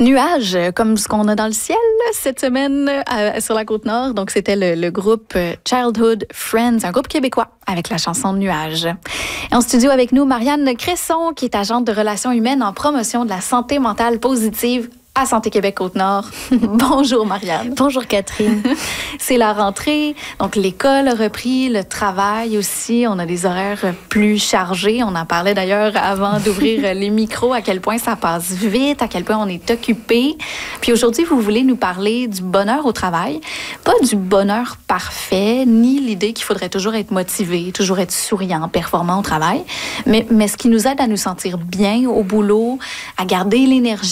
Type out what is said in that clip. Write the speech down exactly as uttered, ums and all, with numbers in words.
Nuages, comme ce qu'on a dans le ciel cette semaine euh, sur la Côte-Nord. Donc, c'était le, le groupe Childhood Friends, un groupe québécois avec la chanson Nuages. Et en studio avec nous, Marianne Cresson, qui est agente de relations humaines en promotion de la santé mentale positive à Santé Québec Côte-Nord. Bonjour Marianne. Bonjour Catherine. C'est la rentrée, donc l'école a repris, le travail aussi, on a des horaires plus chargés. On en parlait d'ailleurs avant d'ouvrir les micros, à quel point ça passe vite, à quel point on est occupé. Puis aujourd'hui, vous voulez nous parler du bonheur au travail. Pas du bonheur parfait, ni l'idée qu'il faudrait toujours être motivé, toujours être souriant, performant au travail, mais, mais ce qui nous aide à nous sentir bien au boulot, à garder l'énergie,